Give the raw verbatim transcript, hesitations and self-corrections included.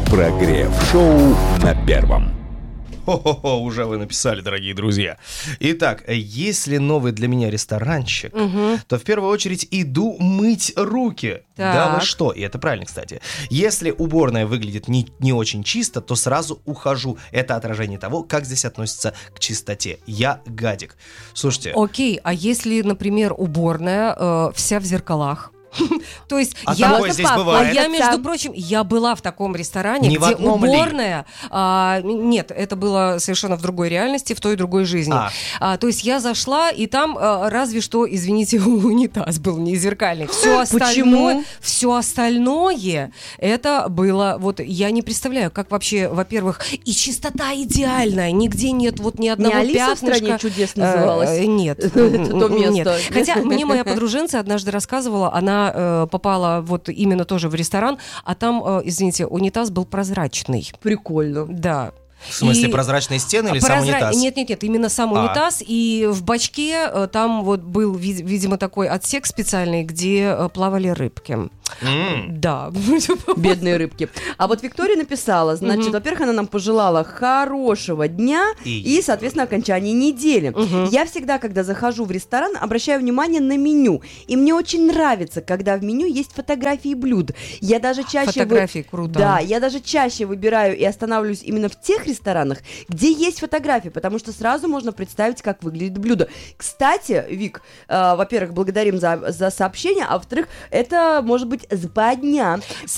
Прогрев-шоу на Первом. Хо-хо-хо, уже вы написали, дорогие друзья. Итак, если новый для меня ресторанчик, угу. то в первую очередь иду мыть руки. Так. Да вы что? И это правильно, кстати. Если уборная выглядит не, не очень чисто, то сразу ухожу. Это отражение того, как здесь относятся к чистоте. Я гадик. Слушайте. Окей, а если, например, уборная э, вся в зеркалах? То есть а я, здесь бывает? я, между прочим, я была в таком ресторане, не где уборная, а, нет, это было совершенно в другой реальности, в той и другой жизни. А. А, то есть я зашла, и там а, разве что, извините, унитаз был не зеркальный. Все остальное, все остальное, это было, вот я не представляю, как вообще, во-первых, и чистота идеальная, нигде нет вот ни одного не Алиса пятнышка. В стране чудес называлась? А, нет. Это то место. Хотя мне моя подруженца однажды рассказывала, она попала вот именно тоже в ресторан, а там, извините, унитаз был прозрачный. Прикольно. Да. В смысле, и... прозрачные стены или Прозра... сам унитаз? Нет, нет, нет, именно сам а. унитаз. И в бачке там вот был, видимо, такой отсек специальный, где плавали рыбки. Mm. Да. Бедные рыбки. А вот Виктория написала, значит, mm-hmm. во-первых, она нам пожелала хорошего дня и, и соответственно, окончания недели. Mm-hmm. Я всегда, когда захожу в ресторан, обращаю внимание на меню. И мне очень нравится, когда в меню есть фотографии блюд. Я даже чаще... Фотографии, вы... круто. Да, я даже чаще выбираю и останавливаюсь именно в тех ресторанах, где есть фотографии, потому что сразу можно представить, как выглядит блюдо. Кстати, Вик, э, во-первых, благодарим за, за сообщение, а во-вторых, это может быть западня.